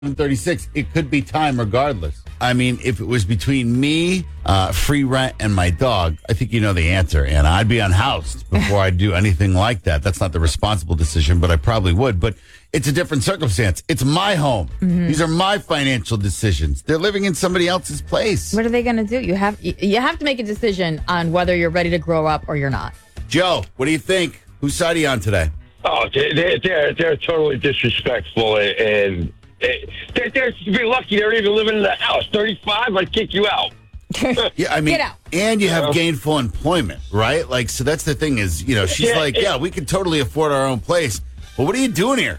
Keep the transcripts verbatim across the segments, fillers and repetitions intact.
thirty-six, it could be time regardless. I mean, if it was between me, uh, free rent, and my dog, I think you know the answer, Anna. I'd be unhoused before I'd do anything like that. That's not the responsible decision, but I probably would. But it's a different circumstance. It's my home. Mm-hmm. These are my financial decisions. They're living in somebody else's place. What are they going to do? You have you have to make a decision on whether you're ready to grow up or you're not. Joe, what do you think? Whose side are you on today? Oh, they're they're, they're totally disrespectful, and they're, they're to be lucky they're even living in the house. thirty-five, I'd kick you out. Yeah, I mean, Get out. And you have gainful employment, right? Like, so that's the thing is, you know, she's Yeah, like, it- yeah, we can totally afford our own place. But what are you doing here?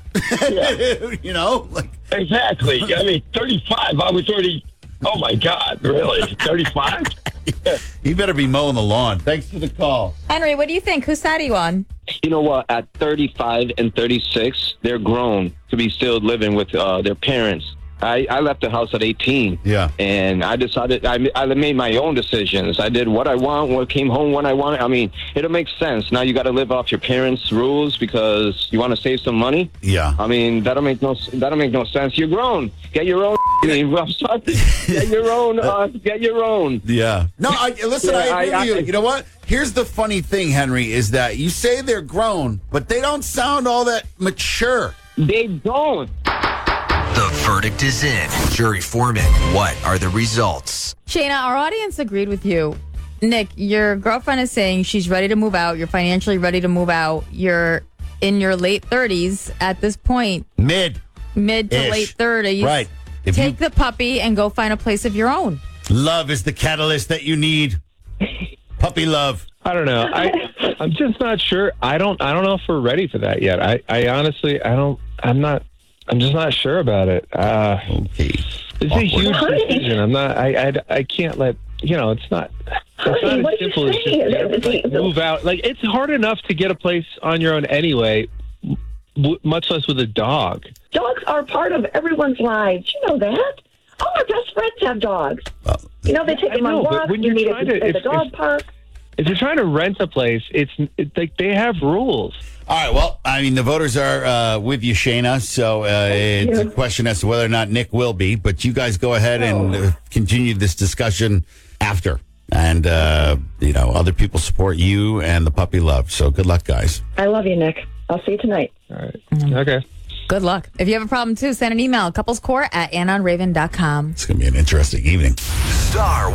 Yeah. You know, like Exactly. I mean, thirty-five, I was already, oh my God, really? thirty-five? you better be mowing the lawn. Thanks for the call. Henry, what do you think? Whose side are you on? You know what? At thirty-five and thirty-six, they're grown to be still living with uh, their parents. I, I left the house at eighteen. Yeah. And I decided, I, I made my own decisions. I did what I want, what came home when I wanted. I mean, it'll make sense. Now you got to live off your parents' rules because you want to save some money. Yeah. I mean, that'll make no, that'll make no sense. You're grown. Get your own. I'm sorry. Get your own. Uh, get your own. Yeah. No, I, listen, Yeah, I agree I- with you. I- You know what? Here's the funny thing, Henry, is that you say they're grown, but they don't sound all that mature. They don't. The verdict is in. Jury foreman, what are the results? Shayna, our audience agreed with you. Nick, your girlfriend is saying she's ready to move out. You're financially ready to move out. You're in your late thirties at this point, Mid. mid to Ish. late thirties. Right. If Take you, the puppy and go find a place of your own. love is the catalyst that you need. Puppy love. I don't know. I I'm just not sure. I don't I don't know if we're ready for that yet. I, I honestly I don't I'm not I'm just not sure about it. Uh Okay. it's a huge decision. I'm not I, I I can't let you know, it's not it's not what as are you simple as just saying? like, move out. Like it's hard enough to get a place on your own anyway, w- much less with a dog. Dogs are part of everyone's lives. You know that. All our best friends have dogs. Well, You know, they take I them on know, but walks. when You you're meet trying at to- the, at the if- dog if- park. If you're trying to rent a place, it's, it's like they have rules. all right. Well, I mean, the voters are uh, with you, Shayna. So uh, it's a question as to whether or not Nick will be. But you guys go ahead and uh, continue this discussion after. And, uh, you know, other people support you and the puppy love. So good luck, guys. I love you, Nick. I'll see you tonight. All right. Okay. Good luck. If you have a problem too, send an email, couplescore at anon raven dot com. It's going to be an interesting evening. Star